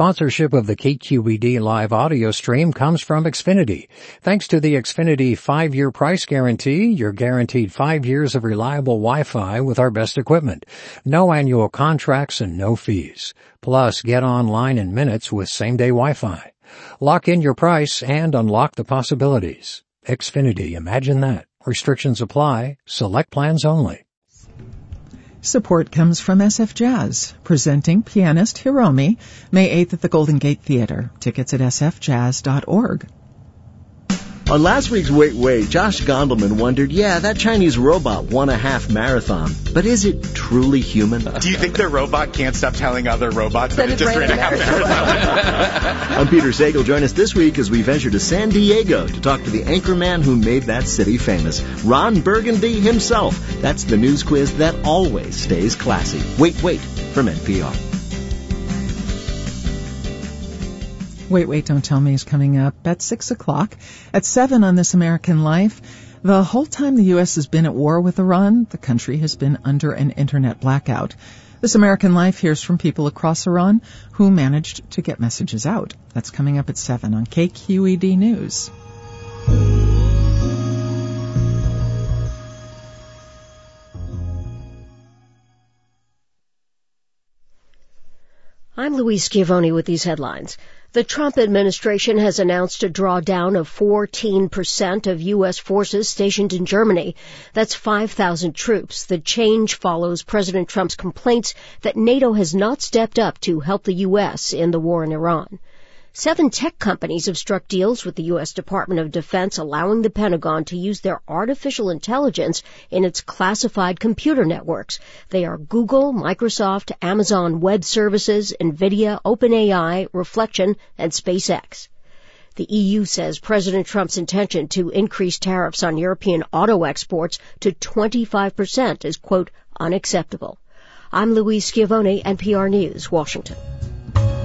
Sponsorship of the KQED live audio stream comes from Xfinity. Thanks to the Xfinity 5-year price guarantee, you're guaranteed 5 years of reliable Wi-Fi with our best equipment. No annual contracts and no fees. Plus, get online in minutes with same-day Wi-Fi. Lock in your price and unlock the possibilities. Xfinity, imagine that. Restrictions apply. Select plans only. Support comes from SF Jazz, presenting pianist Hiromi, May 8th at the Golden Gate Theater. Tickets at sfjazz.org. On last week's Wait, Josh Gondelman wondered, that Chinese robot won a half marathon, but is it truly human? Do you think the robot can't stop telling other robots that it just ran a half marathon? I'm Peter Sagal. Join us this week as we venture to San Diego to talk to the anchorman who made that city famous, Ron Burgundy himself. That's the news quiz that always stays classy. Wait, from NPR. Wait, Don't Tell Me is coming up at 6 o'clock. At 7 on This American Life, the whole time the U.S. has been at war with Iran, the country has been under an internet blackout. This American Life hears from people across Iran who managed to get messages out. That's coming up at 7 on KQED News. I'm Louise Schiavone with these headlines. The Trump administration has announced a drawdown of 14% of U.S. forces stationed in Germany. That's 5,000 troops. The change follows President Trump's complaints that NATO has not stepped up to help the U.S. in the war in Iran. 7 tech companies have struck deals with the U.S. Department of Defense, allowing the Pentagon to use their artificial intelligence in its classified computer networks. They are Google, Microsoft, Amazon Web Services, NVIDIA, OpenAI, Reflection, and SpaceX. The EU says President Trump's intention to increase tariffs on European auto exports to 25% is, quote, unacceptable. I'm Louise Schiavone, NPR News, Washington.